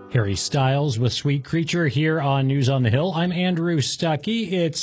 Harry Styles with Sweet Creature here on News on the Hill. I'm Andrew Stuckey. It's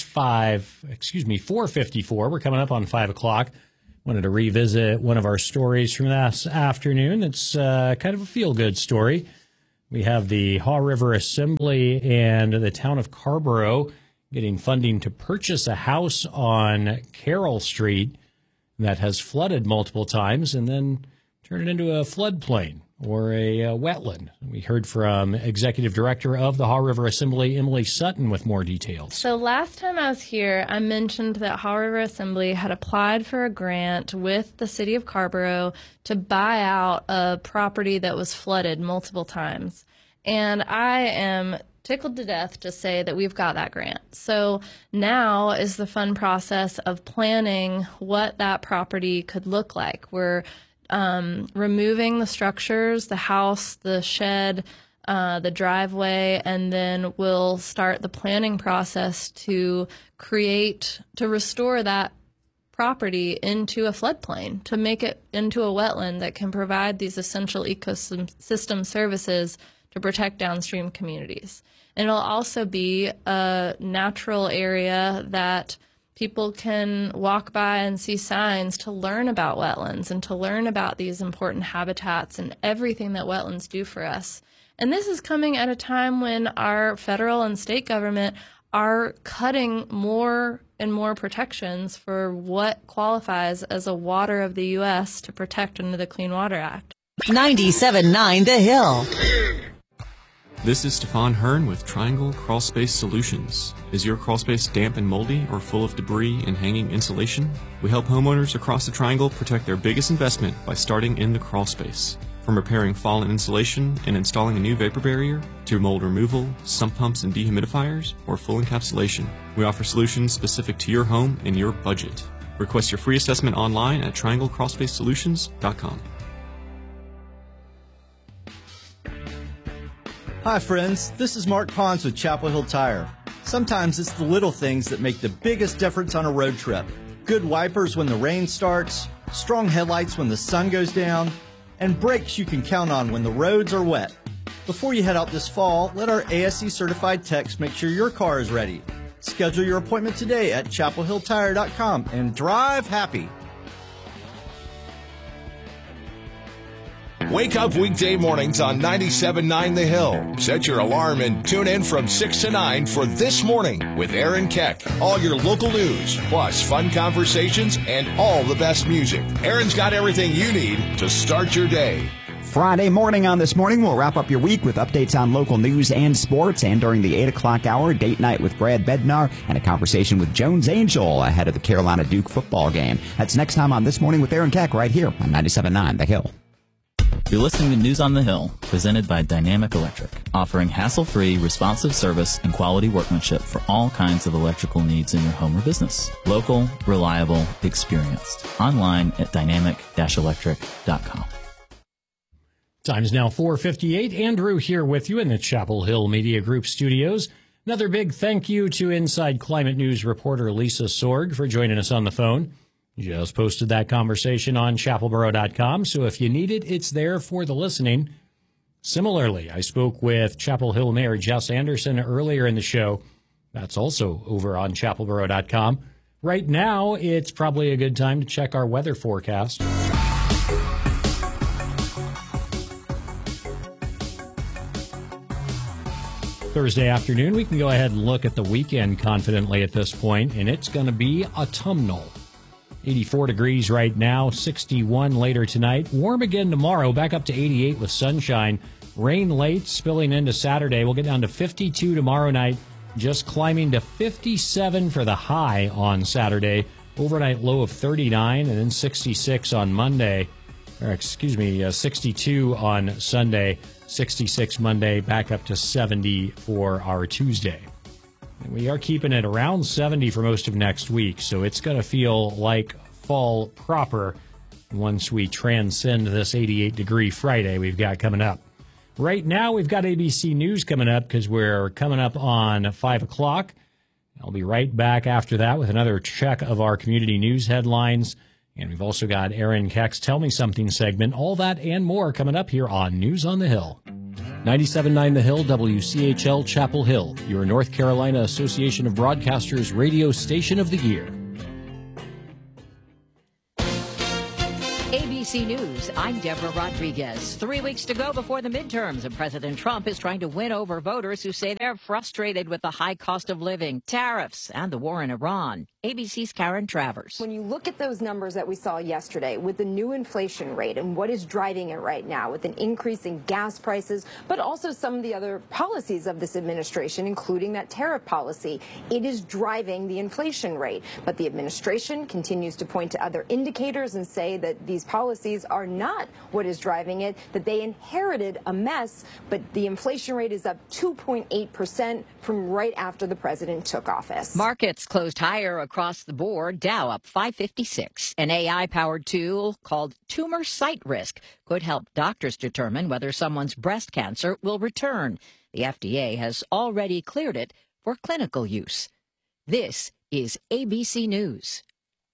4:54. We're coming up on 5 o'clock. Wanted to revisit one of our stories from this afternoon. It's kind of a feel-good story. We have the Haw River Assembly and the town of Carrboro getting funding to purchase a house on Carroll Street that has flooded multiple times and then turn it into a floodplain or a wetland. We heard from Executive Director of the Haw River Assembly, Emily Sutton, with more details. So last time I was here, I mentioned that Haw River Assembly had applied for a grant with the city of Carrboro to buy out a property that was flooded multiple times. And I am tickled to death to say that we've got that grant. So now is the fun process of planning what that property could look like. We're removing the structures, the house, the shed, the driveway, and then we'll start the planning process to restore that property into a floodplain, to make it into a wetland that can provide these essential ecosystem services to protect downstream communities. And it'll also be a natural area that people can walk by and see signs to learn about wetlands and to learn about these important habitats and everything that wetlands do for us. And this is coming at a time when our federal and state government are cutting more and more protections for what qualifies as a water of the U.S. to protect under the Clean Water Act. 97.9 The Hill. This is Stefan Hearn with Triangle Crawl Space Solutions. Is your crawl space damp and moldy or full of debris and hanging insulation? We help homeowners across the Triangle protect their biggest investment by starting in the crawl space. From repairing fallen insulation and installing a new vapor barrier, to mold removal, sump pumps and dehumidifiers, or full encapsulation, we offer solutions specific to your home and your budget. Request your free assessment online at trianglecrawlspacesolutions.com. Hi friends, this is Mark Pons with Chapel Hill Tire. Sometimes it's the little things that make the biggest difference on a road trip. Good wipers when the rain starts, strong headlights when the sun goes down, and brakes you can count on when the roads are wet. Before you head out this fall, let our ASE certified techs make sure your car is ready. Schedule your appointment today at chapelhilltire.com and drive happy. Wake up weekday mornings on 97.9 The Hill. Set your alarm and tune in from 6 to 9 for This Morning with Aaron Keck. All your local news, plus fun conversations and all the best music. Aaron's got everything you need to start your day. Friday morning on This Morning, we'll wrap up your week with updates on local news and sports. And during the 8 o'clock hour, date night with Brad Bednar and a conversation with Jones Angel ahead of the Carolina Duke football game. That's next time on This Morning with Aaron Keck right here on 97.9 The Hill. You're listening to News on the Hill, presented by Dynamic Electric, offering hassle-free, responsive service and quality workmanship for all kinds of electrical needs in your home or business. Local, reliable, experienced. Online at dynamic-electric.com. Time is now 4:58. Andrew here with you in the Chapel Hill Media Group studios. Another big thank you to Inside Climate News reporter Lisa Sorg for joining us on the phone. Just posted that conversation on chapelboro.com, so if you need it, it's there for the listening. Similarly, I spoke with Chapel Hill Mayor Jess Anderson earlier in the show. That's also over on chapelboro.com. Right now, it's probably a good time to check our weather forecast. Thursday afternoon, we can go ahead and look at the weekend confidently at this point, and it's going to be autumnal. 84 degrees right now, 61 later tonight. Warm again tomorrow, back up to 88 with sunshine. Rain late, spilling into Saturday. We'll get down to 52 tomorrow night, just climbing to 57 for the high on Saturday. Overnight low of 39 and then 66 on Monday. 62 on Sunday, 66 Monday, back up to 70 for our Tuesday. We are keeping it around 70 for most of next week, so it's going to feel like fall proper once we transcend this 88-degree Friday we've got coming up. Right now, we've got ABC News coming up because we're coming up on 5 o'clock. I'll be right back after that with another check of our community news headlines. And we've also got Aaron Keck's Tell Me Something segment. All that and more coming up here on News on the Hill. 97.9 The Hill, WCHL Chapel Hill, your North Carolina Association of Broadcasters Radio Station of the Year. ABC News, I'm Deborah Rodriguez. 3 weeks to go before the midterms, and President Trump is trying to win over voters who say they're frustrated with the high cost of living, tariffs, and the war in Iran. ABC's Karen Travers. When you look at those numbers that we saw yesterday with the new inflation rate and what is driving it right now with an increase in gas prices, but also some of the other policies of this administration, including that tariff policy, it is driving the inflation rate. But the administration continues to point to other indicators and say that these policies are not what is driving it, that they inherited a mess, but the inflation rate is up 2.8% from right after the president took office. Markets closed higher across the board. Dow up 556. An AI-powered tool called Tumor Site Risk could help doctors determine whether someone's breast cancer will return. The FDA has already cleared it for clinical use. This is ABC News.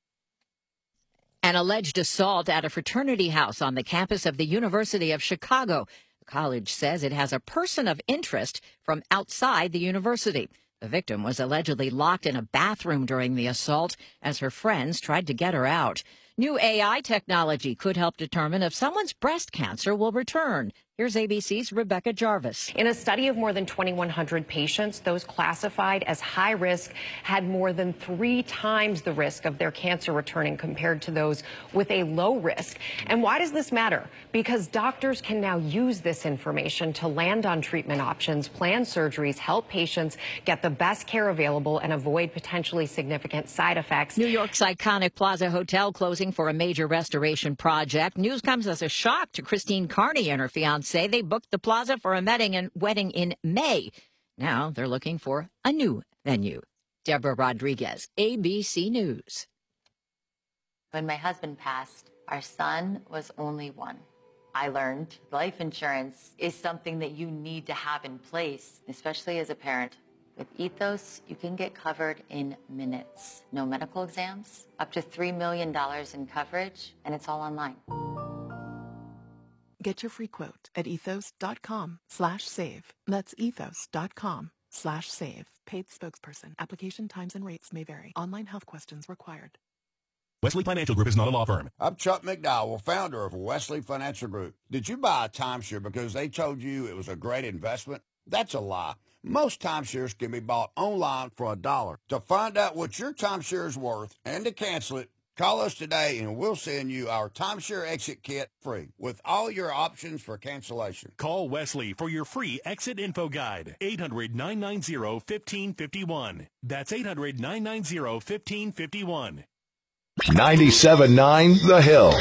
An alleged assault at a fraternity house on the campus of the University of Chicago. The college says it has a person of interest from outside the university. The victim was allegedly locked in a bathroom during the assault as her friends tried to get her out. New AI technology could help determine if someone's breast cancer will return. Here's ABC's Rebecca Jarvis. In a study of more than 2,100 patients, those classified as high risk had more than 3 times the risk of their cancer returning compared to those with a low risk. And why does this matter? Because doctors can now use this information to land on treatment options, plan surgeries, help patients get the best care available, and avoid potentially significant side effects. New York's iconic Plaza Hotel closing for a major restoration project. News comes as a shock to Christine Carney and her fiancé. They booked the Plaza for a wedding in May. Now they're looking for a new venue. Deborah Rodriguez, ABC News. When my husband passed, our son was only 1. I learned life insurance is something that you need to have in place, especially as a parent. With Ethos, you can get covered in minutes. No medical exams, up to $3 million in coverage, and it's all online. Get your free quote at ethos.com/save. That's ethos.com/save. Paid spokesperson. Application times and rates may vary. Online health questions required. Wesley Financial Group is not a law firm. I'm Chuck McDowell, founder of Wesley Financial Group. Did you buy a timeshare because they told you it was a great investment? That's a lie. Most timeshares can be bought online for $1. To find out what your timeshare is worth and to cancel it, call us today and we'll send you our timeshare exit kit free with all your options for cancellation. Call Wesley for your free exit info guide. 800-990-1551. That's 800-990-1551. 97.9 The Hill.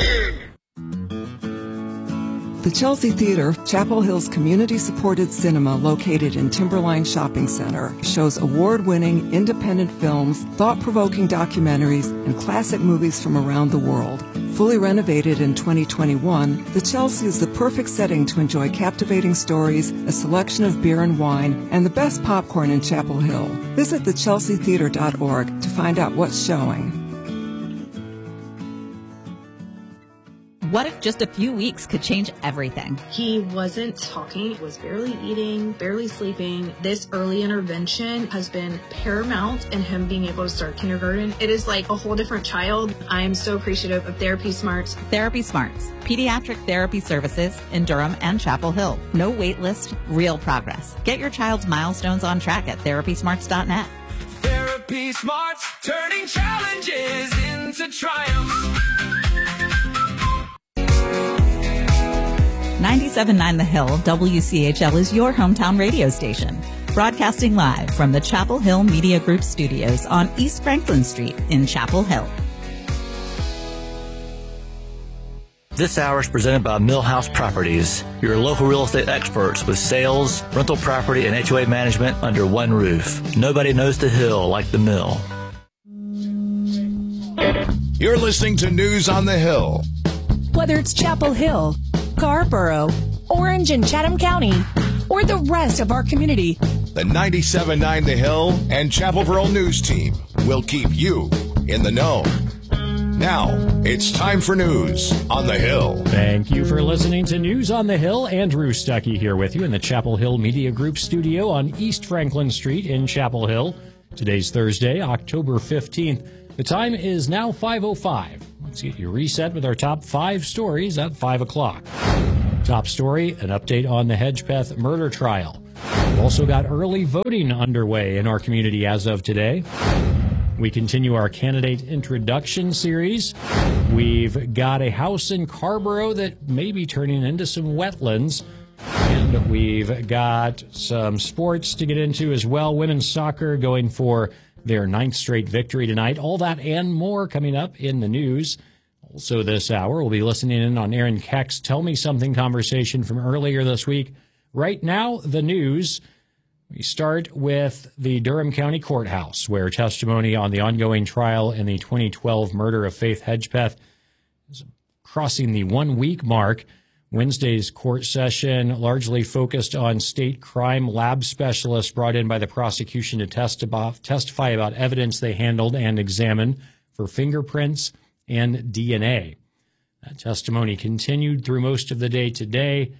The Chelsea Theater, Chapel Hill's community-supported cinema located in Timberline Shopping Center, shows award-winning independent films, thought-provoking documentaries, and classic movies from around the world. Fully renovated in 2021, the Chelsea is the perfect setting to enjoy captivating stories, a selection of beer and wine, and the best popcorn in Chapel Hill. Visit thechelseatheater.org to find out what's showing. What if just a few weeks could change everything? He wasn't talking, was barely eating, barely sleeping. This early intervention has been paramount in him being able to start kindergarten. It is like a whole different child. I am so appreciative of Therapy Smarts. Therapy Smarts, pediatric therapy services in Durham and Chapel Hill. No wait list, real progress. Get your child's milestones on track at therapysmarts.net. Therapy Smarts, turning challenges into triumphs. 97.9 The Hill, WCHL is your hometown radio station. Broadcasting live from the Chapel Hill Media Group studios on East Franklin Street in Chapel Hill. This hour is presented by Millhouse Properties, your local real estate experts with sales, rental property, and HOA management under one roof. Nobody knows the Hill like the Mill. You're listening to News on the Hill. Whether it's Chapel Hill, Scarborough, Orange and Chatham County, or the rest of our community, the 97.9 The Hill and Chapel Pearl News Team will keep you in the know. Now, it's time for news on the Hill. Thank you for listening to News on the Hill. Andrew Stuckey here with you in the Chapel Hill Media Group studio on East Franklin Street in Chapel Hill. Today's Thursday, October 15th. The time is now 5:05. Let's get you reset with our top 5 stories at 5 o'clock. Top story, an update on the Hedgepeth murder trial. We've also got early voting underway in our community as of today. We continue our candidate introduction series. We've got a house in Carrboro that may be turning into some wetlands. And we've got some sports to get into as well. Women's soccer going for their 9th straight victory tonight. All that and more coming up in the news. Also this hour, we'll be listening in on Aaron Keck's Tell Me Something conversation from earlier this week. Right now, the news. We start with the Durham County Courthouse, where testimony on the ongoing trial in the 2012 murder of Faith Hedgepeth is crossing the 1-week mark. Wednesday's court session largely focused on state crime lab specialists brought in by the prosecution to testify about evidence they handled and examined for fingerprints and DNA. That testimony continued through most of the day today.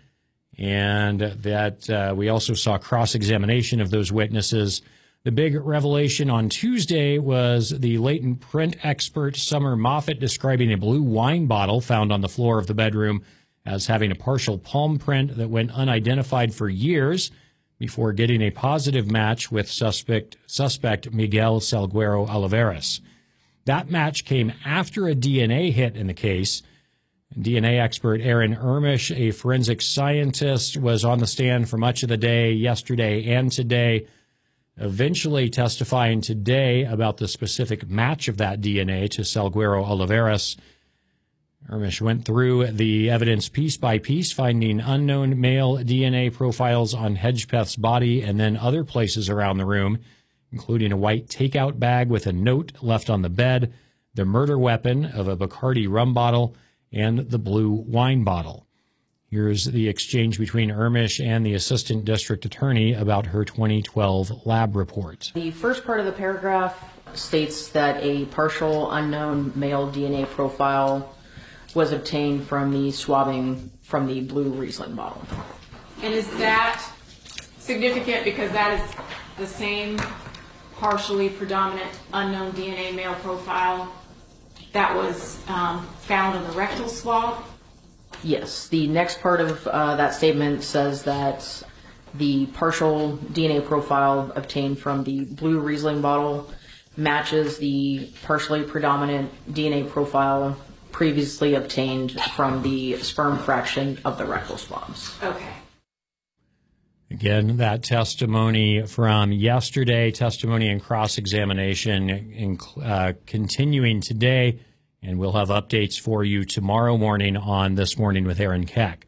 And that we also saw cross-examination of those witnesses. The big revelation on Tuesday was the latent print expert Summer Moffett describing a blue wine bottle found on the floor of the bedroom as having a partial palm print that went unidentified for years before getting a positive match with suspect Miguel Salguero Olivares. That match came after a DNA hit in the case. DNA expert Aaron Ermish, a forensic scientist, was on the stand for much of the day yesterday and today, eventually testifying today about the specific match of that DNA to Salguero Olivares. Ermish went through the evidence piece by piece, finding unknown male DNA profiles on Hedgepeth's body and then other places around the room, including a white takeout bag with a note left on the bed, the murder weapon of a Bacardi rum bottle, and the blue wine bottle. Here's the exchange between Ermish and the assistant district attorney about her 2012 lab report. The first part of the paragraph states that a partial unknown male DNA profile was obtained from the swabbing from the blue Riesling bottle. And is that significant because that is the same partially predominant unknown DNA male profile that was found in the rectal swab? Yes. The next part of that statement says that the partial DNA profile obtained from the blue Riesling bottle matches the partially predominant DNA profile previously obtained from the sperm fraction of the rectal swabs. Okay. Again, that testimony from yesterday, testimony and cross-examination continuing today, and we'll have updates for you tomorrow morning on This Morning with Aaron Keck.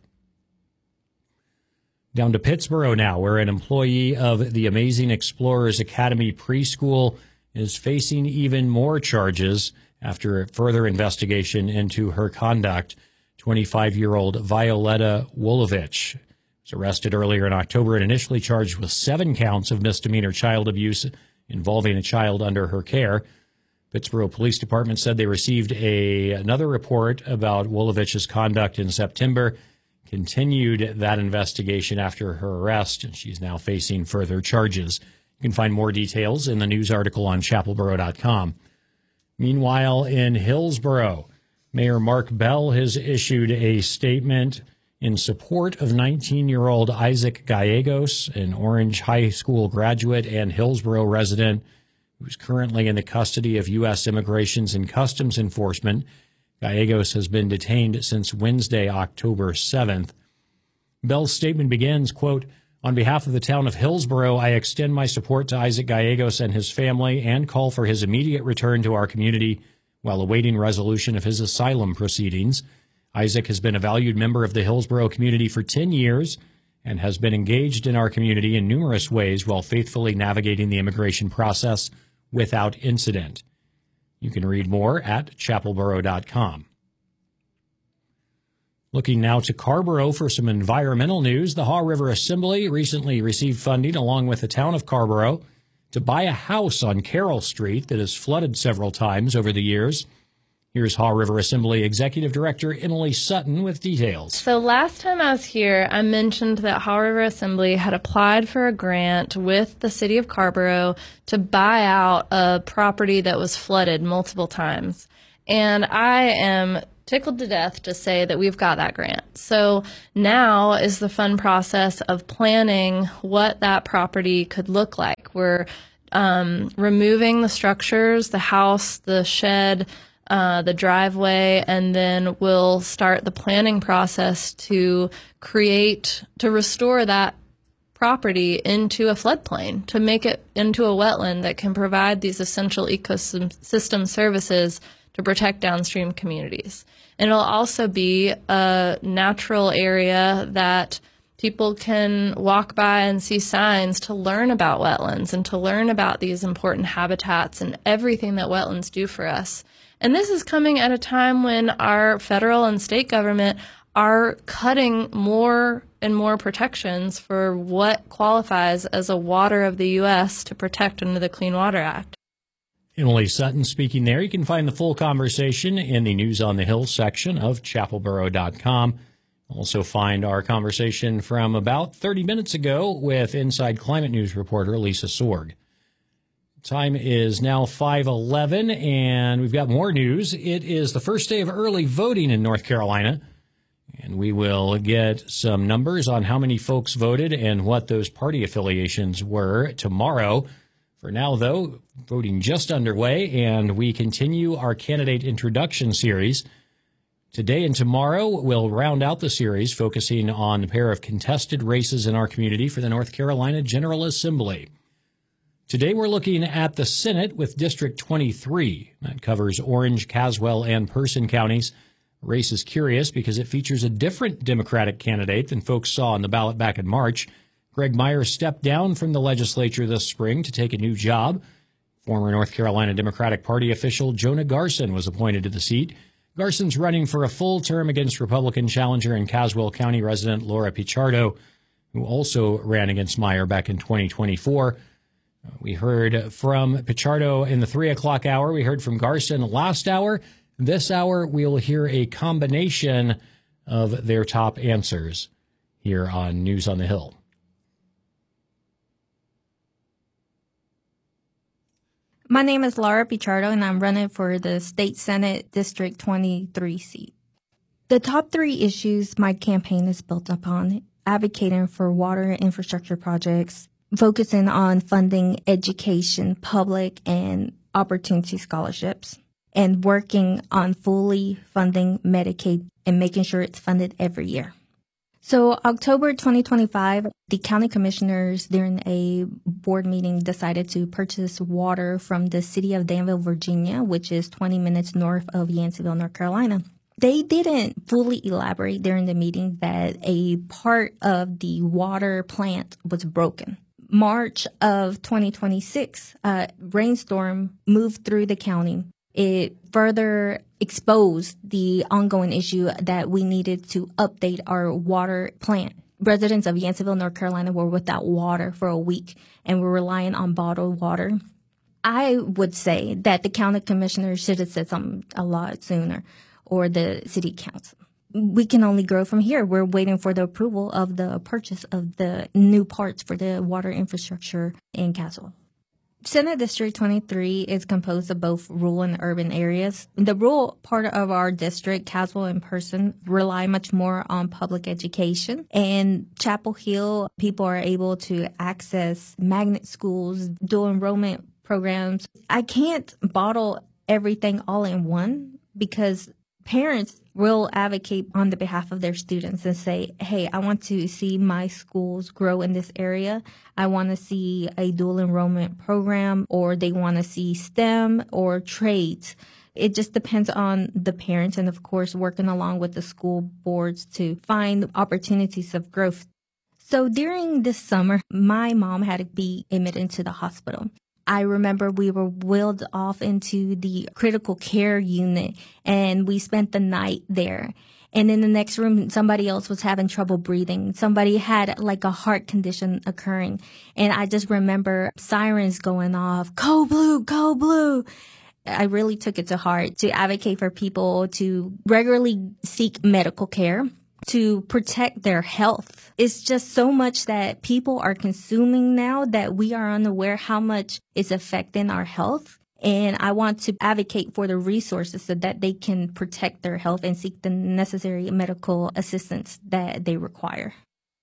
Down to Pittsboro now, where an employee of the Amazing Explorers Academy preschool is facing even more charges after further investigation into her conduct. 25-year-old Violetta Wolovich was arrested earlier in October and initially charged with 7 counts of misdemeanor child abuse involving a child under her care. Pittsboro Police Department said they received another report about Wolovich's conduct in September, continued that investigation after her arrest, and she's now facing further charges. You can find more details in the news article on chapelboro.com. Meanwhile, in Hillsboro, Mayor Mark Bell has issued a statement in support of 19-year-old Isaac Gallegos, an Orange High School graduate and Hillsboro resident who's currently in the custody of U.S. Immigrations and Customs Enforcement. Gallegos has been detained since Wednesday, October 7th. Bell's statement begins, quote, "On behalf of the town of Hillsboro, I extend my support to Isaac Gallegos and his family and call for his immediate return to our community while awaiting resolution of his asylum proceedings. Isaac has been a valued member of the Hillsboro community for 10 years and has been engaged in our community in numerous ways while faithfully navigating the immigration process without incident." You can read more at chapelboro.com. Looking now to Carrboro for some environmental news. The Haw River Assembly recently received funding along with the town of Carrboro to buy a house on Carroll Street that has flooded several times over the years. Here's Haw River Assembly Executive Director Emily Sutton with details. So last time I was here, I mentioned that Haw River Assembly had applied for a grant with the city of Carrboro to buy out a property that was flooded multiple times. And I am tickled to death to say that we've got that grant. So now is the fun process of planning what that property could look like. We're removing the structures, the house, the shed, the driveway, and then we'll start the planning process to restore that property into a floodplain, to make it into a wetland that can provide these essential ecosystem services to protect downstream communities. And it'll also be a natural area that people can walk by and see signs to learn about wetlands and to learn about these important habitats and everything that wetlands do for us. And this is coming at a time when our federal and state government are cutting more and more protections for what qualifies as a water of the U.S. to protect under the Clean Water Act. Emily Sutton speaking there. You can find the full conversation in the News on the Hill section of chapelboro.com. Also find our conversation from about 30 minutes ago with Inside Climate News reporter Lisa Sorg. Time is now 5:11, and we've got more news. It is the first day of early voting in North Carolina, and we will get some numbers on how many folks voted and what those party affiliations were tomorrow. For now, though, voting just underway, and we continue our candidate introduction series. Today and tomorrow, we'll round out the series, focusing on a pair of contested races in our community for the North Carolina General Assembly. Today, we're looking at the Senate with District 23. That covers Orange, Caswell, and Person counties. The race is curious because it features a different Democratic candidate than folks saw on the ballot back in March. Greg Meyer stepped down from the legislature this spring to take a new job. Former North Carolina Democratic Party official Jonah Garson was appointed to the seat. Garson's running for a full term against Republican challenger and Caswell County resident Laura Pichardo, who also ran against Meyer back in 2024. We heard from Pichardo in the 3 o'clock hour. We heard from Garson last hour. This hour, we'll hear a combination of their top answers here on News on the Hill. My name is Laura Pichardo, and I'm running for the State Senate District 23 seat. The top 3 issues my campaign is built upon: advocating for water and infrastructure projects, focusing on funding education, public and opportunity scholarships, and working on fully funding Medicaid and making sure it's funded every year. So October 2025, the county commissioners during a board meeting decided to purchase water from the city of Danville, Virginia, which is 20 minutes north of Yanceyville, North Carolina. They didn't fully elaborate during the meeting that a part of the water plant was broken. March of 2026, a rainstorm moved through the county. It further exposed the ongoing issue that we needed to update our water plant. Residents of Yanceyville, North Carolina were without water for a week and were relying on bottled water. I would say that the county commissioners should have said something a lot sooner, or the city council. We can only grow from here. We're waiting for the approval of the purchase of the new parts for the water infrastructure in Caswell. Senate District 23 is composed of both rural and urban areas. The rural part of our district, Caswell and Person, rely much more on public education. And Chapel Hill, people are able to access magnet schools, dual enrollment programs. I can't bottle everything all in one because parents will advocate on the behalf of their students and say, hey, I want to see my schools grow in this area. I want to see a dual enrollment program, or they want to see STEM or trades. It just depends on the parents and, of course, working along with the school boards to find opportunities of growth. So during this summer, my mom had to be admitted into the hospital. I remember we were wheeled off into the critical care unit, and we spent the night there. And in the next room, somebody else was having trouble breathing. Somebody had like a heart condition occurring. And I just remember sirens going off, "Code Blue, Code Blue." I really took it to heart to advocate for people to regularly seek medical care, to protect their health. It's just so much that people are consuming now that we are unaware how much it's affecting our health. And I want to advocate for the resources so that they can protect their health and seek the necessary medical assistance that they require.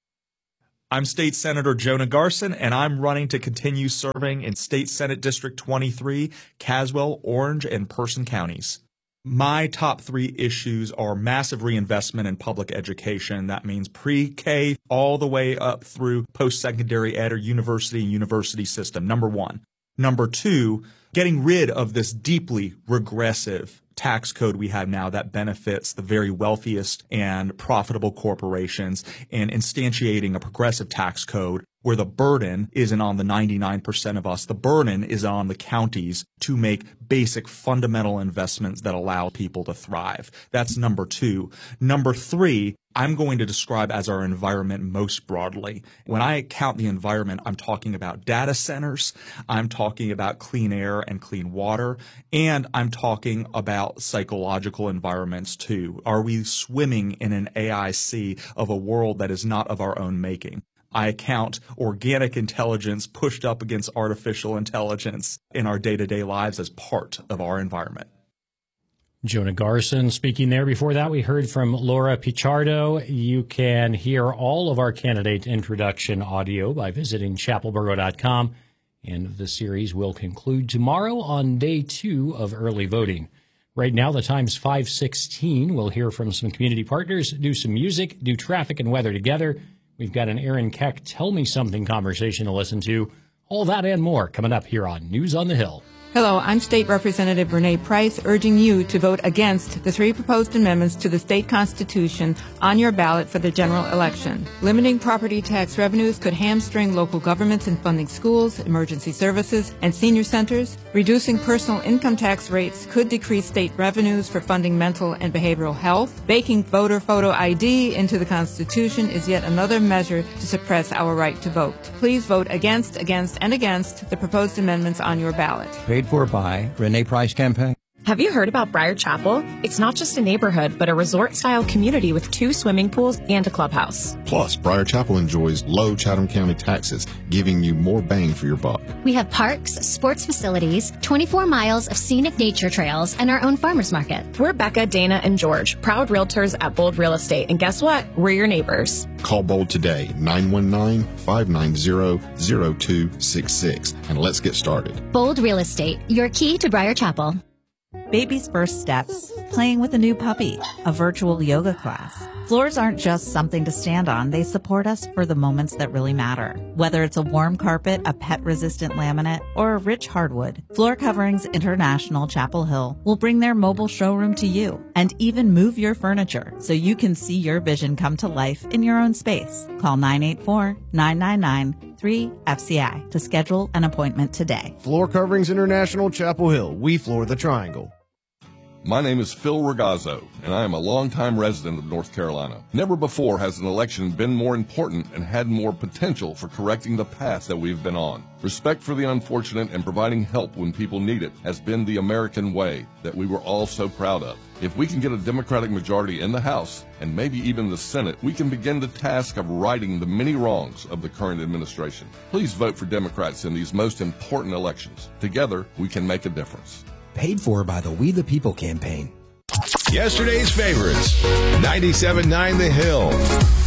I'm State Senator Jonah Garson, and I'm running to continue serving in State Senate District 23, Caswell, Orange, and Person counties. My top 3 issues are massive reinvestment in public education. That means pre-K all the way up through post-secondary ed or university system, number 1. Number 2, getting rid of this deeply regressive tax code we have now that benefits the very wealthiest and profitable corporations, and instantiating a progressive tax code where the burden isn't on the 99% of us. The burden is on the counties to make basic fundamental investments that allow people to thrive. That's number 2. Number 3, I'm going to describe as our environment most broadly. When I count the environment, I'm talking about data centers, I'm talking about clean air and clean water, and I'm talking about psychological environments too. Are we swimming in an AI sea of a world that is not of our own making? I count organic intelligence pushed up against artificial intelligence in our day-to-day lives as part of our environment. Jonah Garson speaking there. Before that, we heard from Laura Pichardo. You can hear all of our candidate introduction audio by visiting chapelboro.com. And the series will conclude tomorrow on day 2 of early voting. Right now, the time's 5:16. We'll hear from some community partners, do some music, do traffic and weather together. We've got an Aaron Keck Tell Me Something conversation to listen to. All that and more coming up here on News on the Hill. Hello, I'm State Representative Renee Price, urging you to vote against the 3 proposed amendments to the state constitution on your ballot for the general election. Limiting property tax revenues could hamstring local governments in funding schools, emergency services, and senior centers. Reducing personal income tax rates could decrease state revenues for funding mental and behavioral health. Baking voter photo ID into the Constitution is yet another measure to suppress our right to vote. Please vote against the proposed amendments on your ballot. Paid for by Renee Price Campaign. Have you heard about Briar Chapel? It's not just a neighborhood, but a resort-style community with 2 swimming pools and a clubhouse. Plus, Briar Chapel enjoys low Chatham County taxes, giving you more bang for your buck. We have parks, sports facilities, 24 miles of scenic nature trails, and our own farmers market. We're Becca, Dana, and George, proud realtors at Bold Real Estate. And guess what? We're your neighbors. Call Bold today, 919-590-0266, and let's get started. Bold Real Estate, your key to Briar Chapel. Baby's first steps, playing with a new puppy, a virtual yoga class. Floors aren't just something to stand on. They support us for the moments that really matter. Whether it's a warm carpet, a pet-resistant laminate, or a rich hardwood, Floor Coverings International Chapel Hill will bring their mobile showroom to you and even move your furniture so you can see your vision come to life in your own space. Call 984-999-3FCI to schedule an appointment today. Floor Coverings International Chapel Hill. We floor the triangle. My name is Phil Regazzo, and I am a longtime resident of North Carolina. Never before has an election been more important and had more potential for correcting the path that we've been on. Respect for the unfortunate and providing help when people need it has been the American way that we were all so proud of. If we can get a Democratic majority in the House, and maybe even the Senate, we can begin the task of righting the many wrongs of the current administration. Please vote for Democrats in these most important elections. Together, we can make a difference. Paid for by the We the People campaign. Yesterday's favorites, 97.9 The Hill.